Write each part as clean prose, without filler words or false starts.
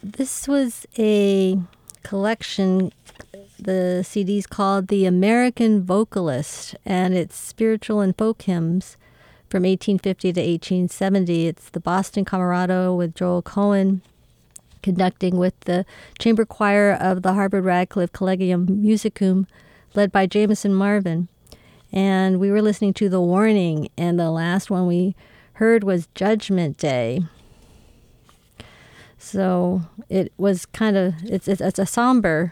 This was a collection. The CD's called The American Vocalist, and it's spiritual and folk hymns from 1850 to 1870. It's the Boston Camerado with Joel Cohen conducting with the chamber choir of the Harvard Radcliffe Collegium Musicum, led by Jameson Marvin. And we were listening to The Warning, and the last one we heard was Judgment Day. So it was kind of, it's a somber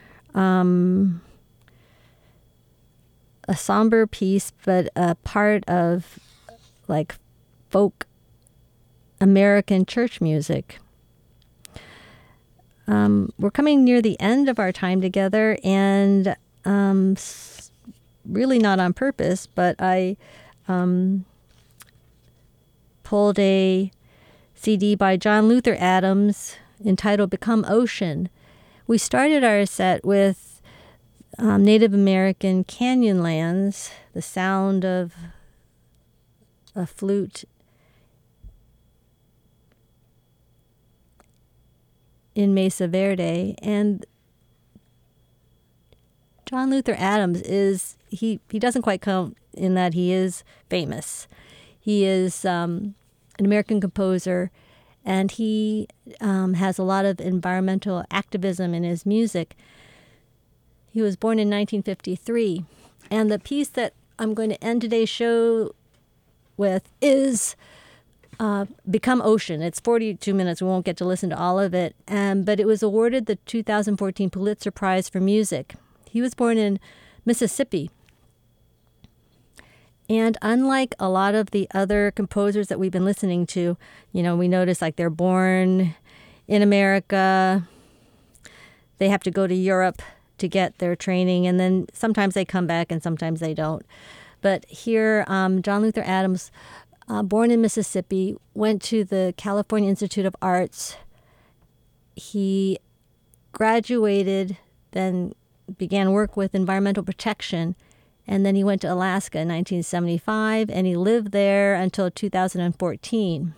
piece, but a part of like folk American church music. We're coming near the end of our time together, and really not on purpose, but I pulled a CD by John Luther Adams entitled Become Ocean. We started our set with Native American Canyonlands, the sound of a flute in Mesa Verde. And John Luther Adams is, he doesn't quite count in that he is famous. He is an American composer, and he has a lot of environmental activism in his music. He was born in 1953, and the piece that I'm going to end today's show with is Become Ocean. It's 42 minutes. We won't get to listen to all of it, but it was awarded the 2014 Pulitzer Prize for Music. He was born in Mississippi. And unlike a lot of the other composers that we've been listening to, we notice like they're born in America, they have to go to Europe to get their training, and then sometimes they come back and sometimes they don't. But here, John Luther Adams, born in Mississippi, went to the California Institute of Arts. He graduated, then began work with environmental protection, and then he went to Alaska in 1975, and he lived there until 2014.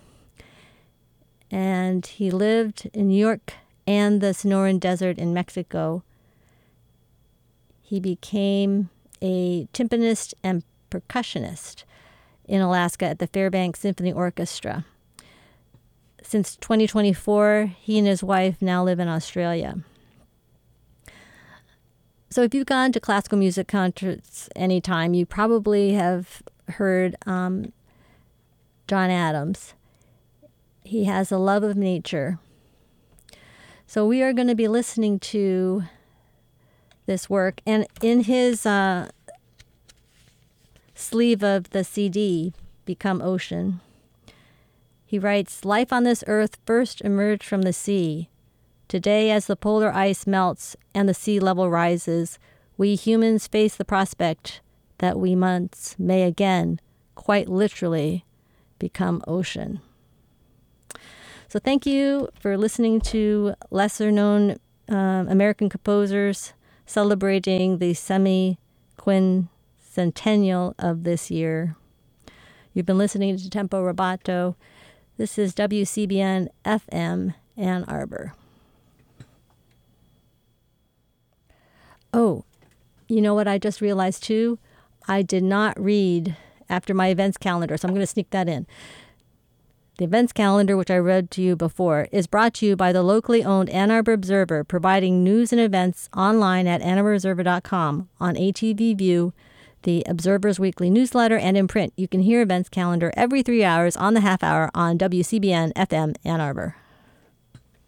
And he lived in New York and the Sonoran Desert in Mexico. He became a timpanist and percussionist in Alaska at the Fairbanks Symphony Orchestra. Since 2024, he and his wife now live in Australia. So if you've gone to classical music concerts anytime, you probably have heard John Adams. He has a love of nature. So we are going to be listening to this work. And in his sleeve of the CD, Become Ocean, he writes, "Life on this earth first emerged from the sea. Today, as the polar ice melts and the sea level rises, we humans face the prospect that we may again, quite literally, become ocean." So thank you for listening to lesser-known American composers celebrating the semi-quincentennial of this year. You've been listening to Tempo Rubato. This is WCBN FM Ann Arbor. Oh, you know what I just realized too? I did not read after my events calendar, so I'm going to sneak that in. The events calendar, which I read to you before, is brought to you by the locally owned Ann Arbor Observer, providing news and events online at AnnArborObserver.com, on ATV View, the Observer's weekly newsletter, and in print. You can hear events calendar every 3 hours on the half hour on WCBN FM Ann Arbor.